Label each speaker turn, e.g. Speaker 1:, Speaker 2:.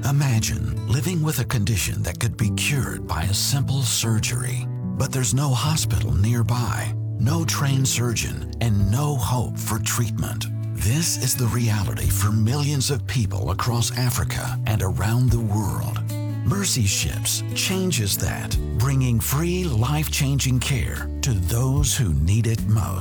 Speaker 1: Imagine living with a condition that could be cured by a simple surgery, but there's no hospital nearby, no trained surgeon, and no hope for treatment. This is the reality for millions of people across Africa and around the world. Mercy Ships changes that, bringing free, life-changing care to those who need it most.